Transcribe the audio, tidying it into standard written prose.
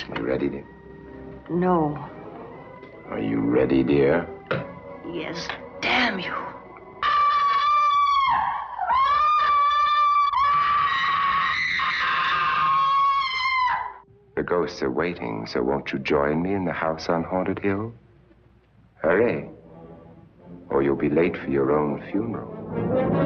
You ready, dear? No. Are you ready, dear? Yes, damn you. The ghosts are waiting, so won't you join me in the house on Haunted Hill? Hurry, or you'll be late for your own funeral.